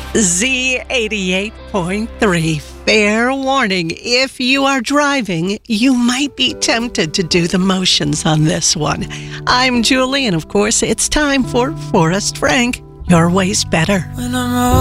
Z88.3. Fair warning, if you are driving, you might be tempted to do the motions on this one. I'm Julie, and of course, it's time for Forrest Frank. Your Way's Better.